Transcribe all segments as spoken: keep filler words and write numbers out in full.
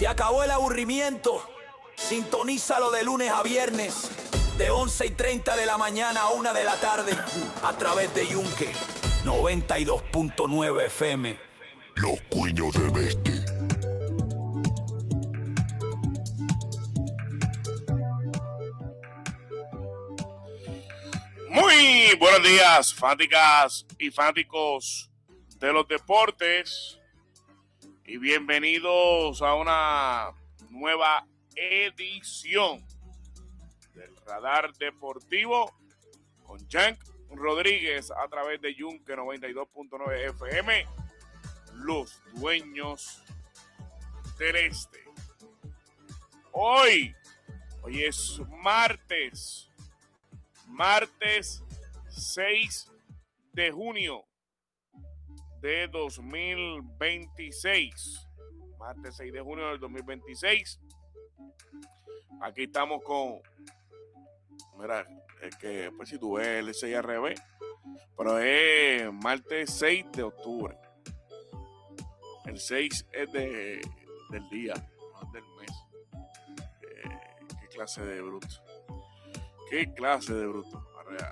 Se acabó el aburrimiento. Sintonízalo de lunes a viernes, de once y treinta de la mañana a una de la tarde, a través de Yunque noventa y dos punto nueve F M. Los Cuños del Este. Muy buenos días, fanáticas y fanáticos de los deportes, y bienvenidos a una nueva edición del Radar Deportivo con Jank Rodríguez a través de Yunque noventa y dos punto nueve F M, los dueños del este. Hoy, hoy es martes. Martes seis de junio de dos mil veintiséis. Martes seis de junio del dos mil veintiséis. Aquí estamos con... Mira, es que pues si tú ves el seis al revés, pero es martes seis de octubre. El seis es de, del día, no del mes. Eh, ¿Qué clase de bruto? ¿Qué clase de bruto?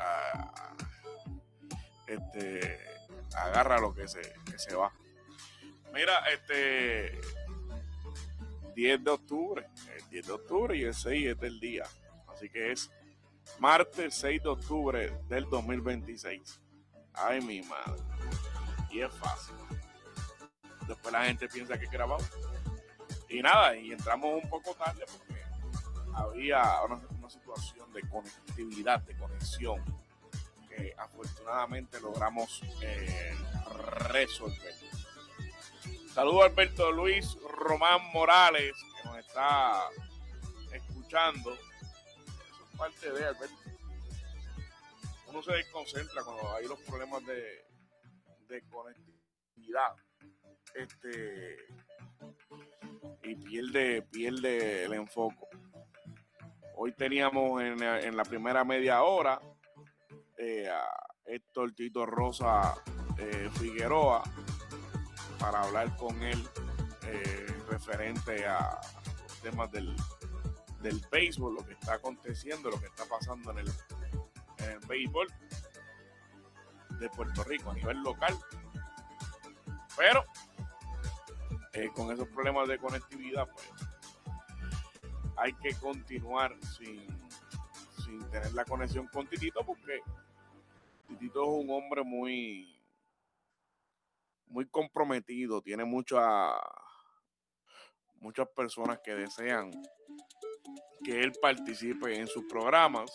Este, agarra lo que se, que se va. Mira, este diez de octubre, el diez de octubre y el seis es del día. Así que es martes seis de octubre del dos mil veintiséis. Ay, mi madre. Y es fácil. Después la gente piensa que es grabado. Y nada, y entramos un poco tarde porque había una, una situación de conectividad, de conexión, que afortunadamente logramos eh, resolver. Saludos a Alberto Luis Román Morales, que nos está escuchando. Eso es parte de Alberto. Uno se desconcentra cuando hay los problemas de, de conectividad. Este... y pierde, pierde el enfoque. Hoy teníamos en, en la primera media hora eh, a Héctor Tito Rosa eh, Figueroa para hablar con él eh, referente a los temas del, del béisbol, lo que está aconteciendo, lo que está pasando en el, en el béisbol de Puerto Rico a nivel local. Pero eh, con esos problemas de conectividad, pues hay que continuar sin, sin tener la conexión con Titito, porque Titito es un hombre muy, muy comprometido, tiene mucha, muchas personas que desean que él participe en sus programas.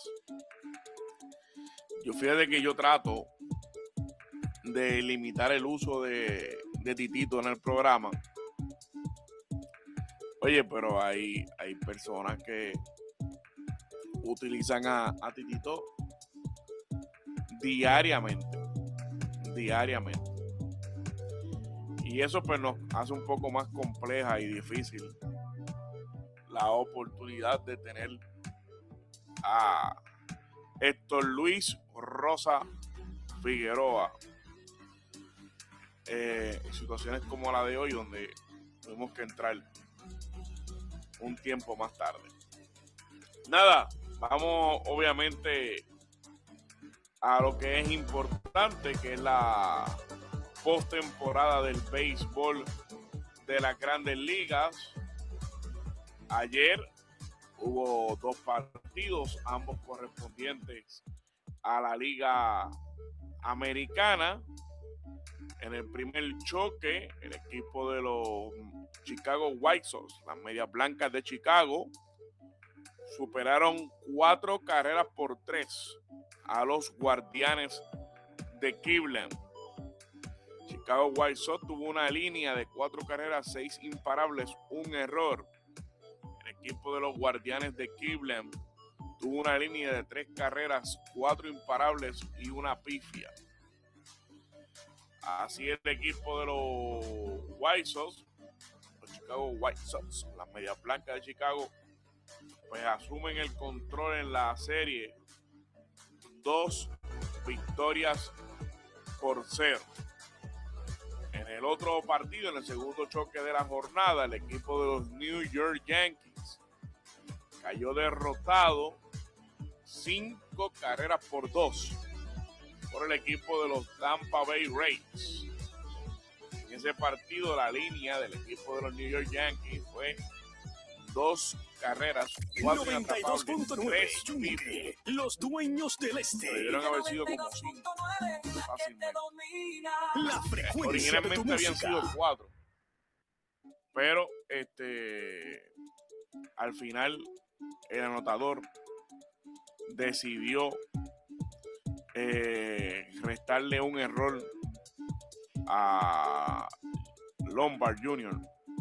Yo fíjate que yo trato de limitar el uso de, de Titito en el programa. Oye, pero hay, hay personas que utilizan a, a Titito diariamente, diariamente. Y eso pues nos hace un poco más compleja y difícil la oportunidad de tener a Héctor Luis Rosa Figueroa eh, en situaciones como la de hoy, donde tuvimos que entrar un tiempo más tarde. Nada, vamos obviamente a lo que es importante, que es la postemporada del béisbol de las Grandes Ligas. Ayer hubo dos partidos, ambos correspondientes a la Liga Americana. En el primer choque, el equipo de los Chicago White Sox, las Medias Blancas de Chicago, superaron cuatro carreras por tres a los Guardianes de Cleveland. Chicago White Sox tuvo una línea de cuatro carreras, seis imparables, un error. El equipo de los Guardianes de Cleveland tuvo una línea de tres carreras, cuatro imparables y una pifia. Así el equipo de los White Sox, los Chicago White Sox, las Medias Blancas de Chicago, pues asumen el control en la serie, dos victorias por cero. En En el otro partido, en el segundo choque de la jornada, el equipo de los New York Yankees cayó derrotado cinco carreras por dos por el equipo de los Tampa Bay Rays. En ese partido, la línea del equipo de los New York Yankees fue dos carreras, cuatro noventa y dos punto nueve, tres los dueños del este. Debieron haber sido como cinco. Fácilmente. La frecuencia Originalmente de tu habían música. sido cuatro. Pero este al final el anotador decidió eh, restarle un error a Lombard junior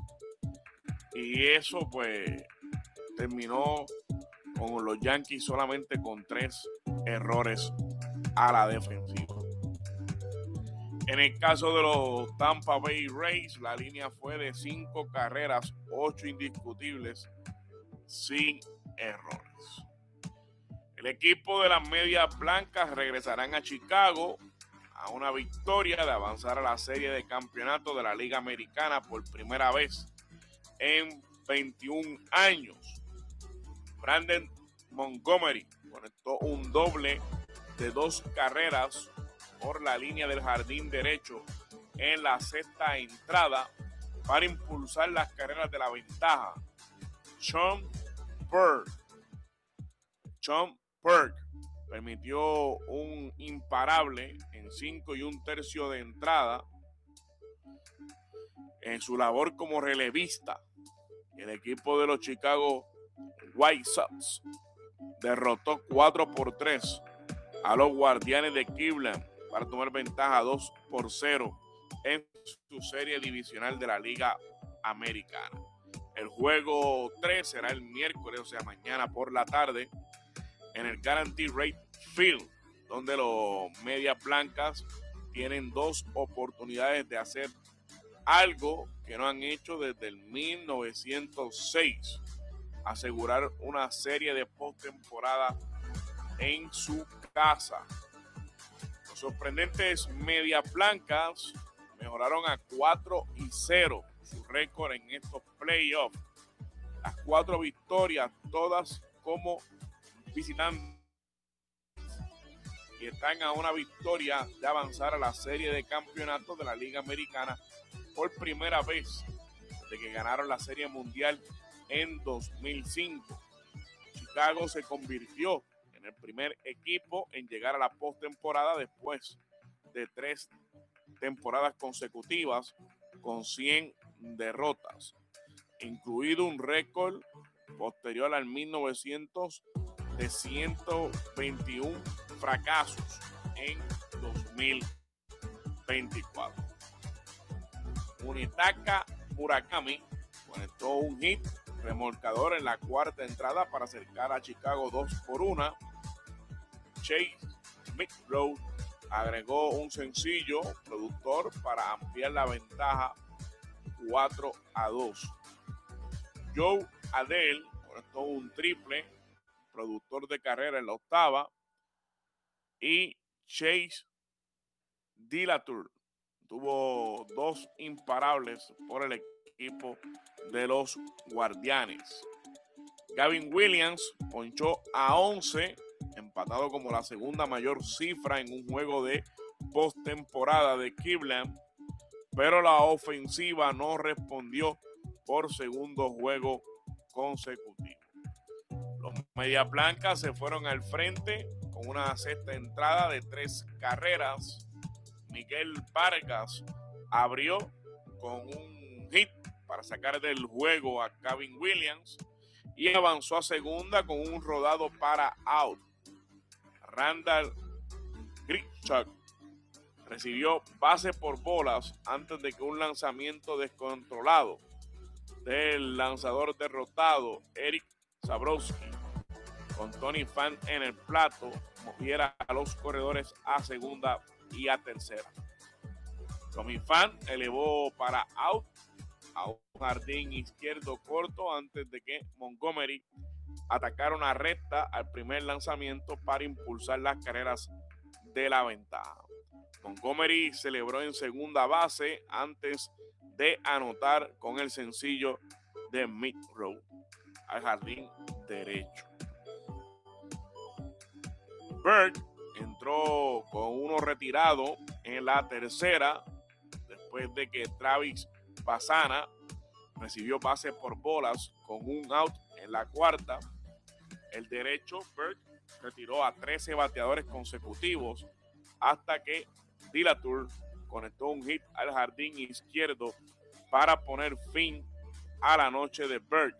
Y eso pues terminó con los Yankees solamente con tres errores a la defensiva. En el caso de los Tampa Bay Rays, la línea fue de cinco carreras, ocho indiscutibles, sin errores. El equipo de las Medias Blancas regresarán a Chicago a una victoria de avanzar a la serie de campeonato de la Liga Americana por primera vez en veintiún años. Brandon Montgomery conectó un doble de dos carreras por la línea del jardín derecho en la sexta entrada para impulsar las carreras de la ventaja. Sean Burke, Sean Burke permitió un imparable en cinco y un tercio de entrada en su labor como relevista. El equipo de los Chicago White Sox derrotó cuatro por tres a los Guardianes de Cleveland para tomar ventaja dos por cero en su serie divisional de la Liga Americana. El juego tres será el miércoles, o sea, mañana por la tarde, en el Guaranteed Rate Field, donde los Medias Blancas tienen dos oportunidades de hacer algo que no han hecho desde el mil novecientos seis, asegurar una serie de postemporada en su casa. Los sorprendentes Medias Blancas mejoraron a cuatro y cero su récord en estos playoffs. Las cuatro victorias, todas como visitantes, y están a una victoria de avanzar a la serie de campeonatos de la Liga Americana por primera vez desde que ganaron la Serie Mundial en dos mil cinco. Chicago se convirtió en el primer equipo en llegar a la postemporada después de tres temporadas consecutivas con cien derrotas, incluido un récord posterior al mil novecientos de ciento veintiuno fracasos en dos mil veinticuatro. Munetaka Murakami conectó un hit remolcador en la cuarta entrada para acercar a Chicago dos por uno. Chase McGraw agregó un sencillo productor para ampliar la ventaja cuatro a dos. Joe Adele conectó un triple, productor de carrera en la octava, y Chase Dillatour tuvo dos imparables por el equipo de los Guardianes. Gavin Williams ponchó a once, empatado como la segunda mayor cifra en un juego de postemporada de Cleveland, pero la ofensiva no respondió por segundo juego consecutivo. Los Medias Blancas se fueron al frente con una sexta entrada de tres carreras. Miguel Vargas abrió con un hit para sacar del juego a Gavin Williams y avanzó a segunda con un rodado para out. Randall Grichuk recibió base por bolas antes de que un lanzamiento descontrolado del lanzador derrotado Eric Zabrowski, con Tony Pham en el plato, moviera a los corredores a segunda y a tercera. Tony Pham elevó para out a un jardín izquierdo corto antes de que Montgomery atacara una recta al primer lanzamiento para impulsar las carreras de la ventaja. Montgomery celebró en segunda base antes de anotar con el sencillo de Mid Row al jardín derecho. Berg entró con uno retirado en la tercera después de que Travis Bassana recibió base por bolas con un out en la cuarta. El derecho, Berg, retiró a trece bateadores consecutivos hasta que Dilatour conectó un hit al jardín izquierdo para poner fin a la noche de Berg.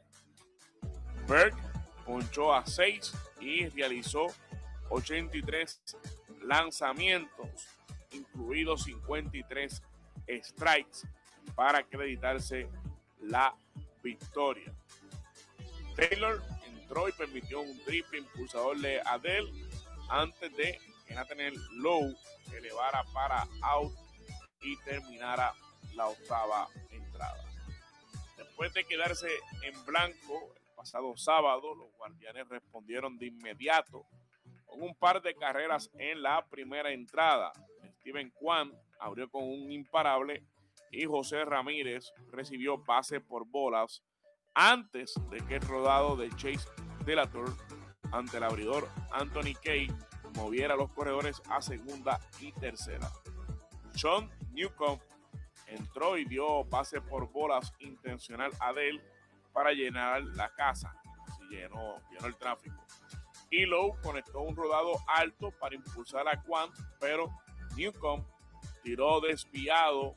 Berg ponchó a seis y realizó ochenta y tres lanzamientos, incluidos cincuenta y tres strikes, para acreditarse la victoria. Taylor entró y permitió un triple impulsador de Adele antes de que Nathaniel Lowe elevara para out y terminara la octava entrada. Después de quedarse en blanco el pasado sábado, los Guardianes respondieron de inmediato con un par de carreras en la primera entrada. Steven Kwan abrió con un imparable y José Ramírez recibió base por bolas antes de que el rodado de Chase Dilatour ante el abridor Anthony Kay moviera a los corredores a segunda y tercera. Sean Newcomb entró y dio base por bolas intencional a Adele para llenar la casa. Se llenó, llenó el tráfico. Y Lowe conectó un rodado alto para impulsar a Kwan, pero Newcomb tiró desviado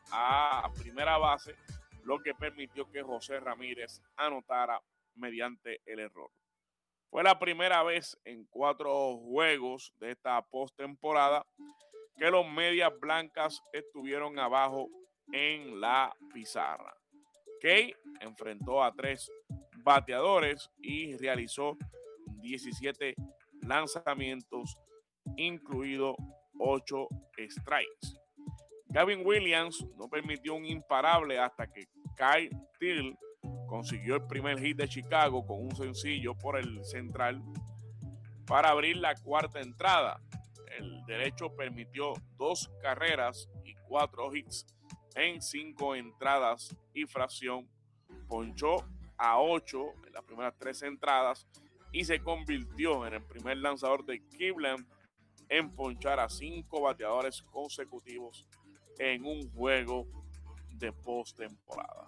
a primera base, lo que permitió que José Ramírez anotara mediante el error. Fue la primera vez en cuatro juegos de esta postemporada que los Medias Blancas estuvieron abajo en la pizarra. Kay enfrentó a tres bateadores y realizó diecisiete lanzamientos, incluido ocho strikes. Gavin Williams no permitió un imparable hasta que Kyle Till consiguió el primer hit de Chicago con un sencillo por el central para abrir la cuarta entrada. El derecho permitió dos carreras y cuatro hits en cinco entradas y fracción. Ponchó a ocho en las primeras tres entradas y se convirtió en el primer lanzador de Cleveland en ponchar a cinco bateadores consecutivos en un juego de postemporada.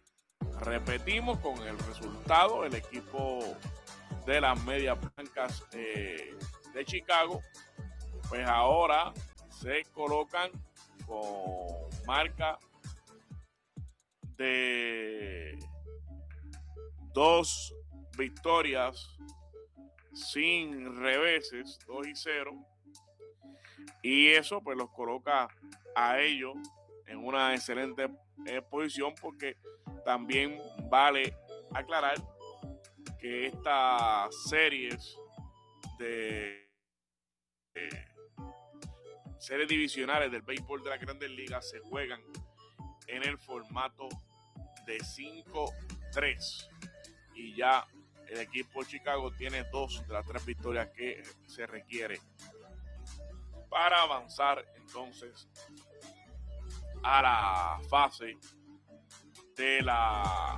Repetimos con el resultado: el equipo de las Medias Blancas eh, de Chicago, pues ahora se colocan con marca de dos victorias sin reveses, dos y cero, y eso pues los coloca a ellos en una excelente eh, posición, porque también vale aclarar que estas series de eh, series divisionales del béisbol de las Grandes Ligas se juegan en el formato de cinco tres, y ya el equipo de Chicago tiene dos de las tres victorias que se requiere para avanzar entonces a la fase de la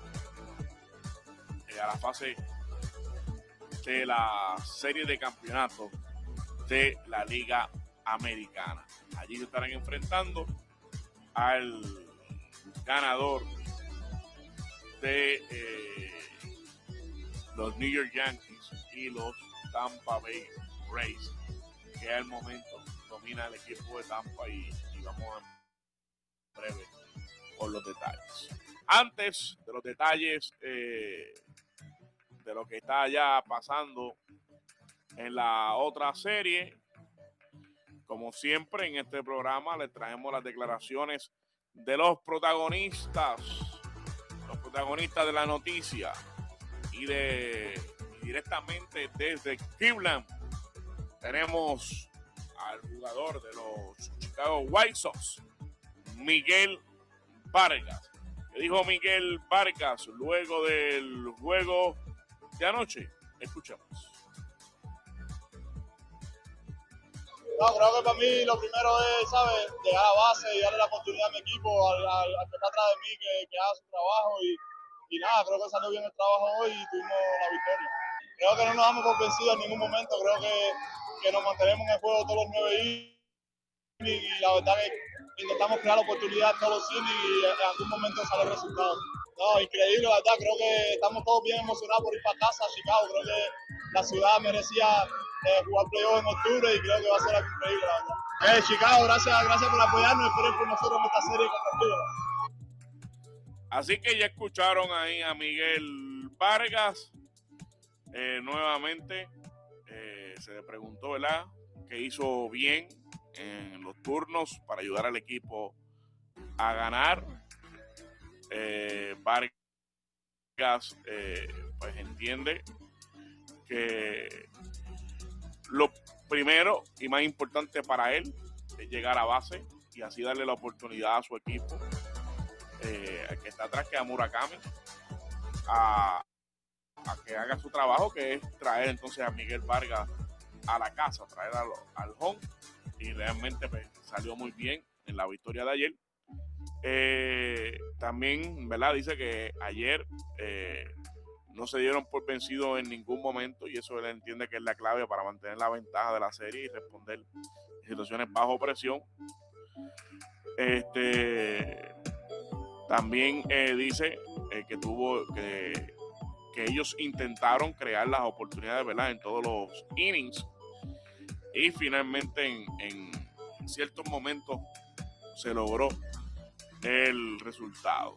eh, a la fase de la serie de campeonato de la Liga Americana. Allí se estarán enfrentando al ganador de eh, los New York Yankees y los Tampa Bay Rays, que al momento domina el equipo de Tampa, y, y vamos a breve por los detalles. Antes de los detalles eh, de lo que está ya pasando en la otra serie, como siempre en este programa les traemos las declaraciones de los protagonistas, los protagonistas de la noticia, y de y directamente desde Cleveland tenemos al jugador de los Chicago White Sox, Miguel Vargas. ¿Qué dijo Miguel Vargas luego del juego de anoche? Escuchamos. No, creo que para mí lo primero es, ¿sabes? Llegar a base y darle la oportunidad a mi equipo, al, al, al que está atrás de mí, que, que haga su trabajo. Y, y nada, creo que salió bien el trabajo hoy y tuvimos la victoria. Creo que no nos damos por vencidos en ningún momento. Creo que, que nos mantenemos en el juego todos los nueve innings. Y la verdad que intentamos crear oportunidades todos los innings y en algún momento sale el resultado. No, increíble, la verdad. Creo que estamos todos bien emocionados por ir para casa a Chicago. Creo que la ciudad merecía eh, jugar playoff en octubre y creo que va a ser algo increíble, la verdad. Eh, Chicago, gracias, gracias por apoyarnos y esperen por nosotros en esta serie competitiva. Así que ya escucharon ahí a Miguel Vargas. Eh, nuevamente eh, se le preguntó, ¿verdad?, que hizo bien en los turnos para ayudar al equipo a ganar. Eh, Vargas eh, pues entiende que lo primero y más importante para él es llegar a base y así darle la oportunidad a su equipo, eh, al que está atrás, que es a Murakami, a, a que haga su trabajo, que es traer entonces a Miguel Vargas a la casa, traer al, al home, y realmente pues, salió muy bien en la victoria de ayer. Eh, también, ¿verdad?, dice que ayer eh, no se dieron por vencidos en ningún momento, y eso él entiende que es la clave para mantener la ventaja de la serie y responder en situaciones bajo presión. Este también eh, dice eh, que tuvo que, que ellos intentaron crear las oportunidades, ¿verdad?, en todos los innings, y finalmente en, en ciertos momentos se logró el resultado.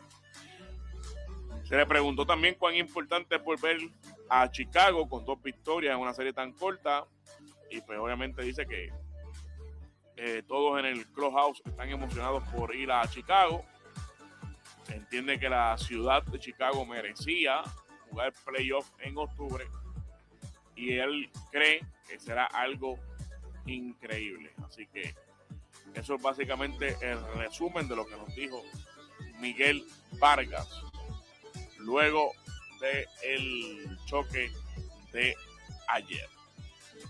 Se le preguntó también cuán importante es volver a Chicago con dos victorias en una serie tan corta, y pues obviamente dice que eh, todos en el clubhouse están emocionados por ir a Chicago. Entiende que la ciudad de Chicago merecía jugar playoff en octubre y él cree que será algo increíble. Así que eso es básicamente el resumen de lo que nos dijo Miguel Vargas luego del choque de ayer.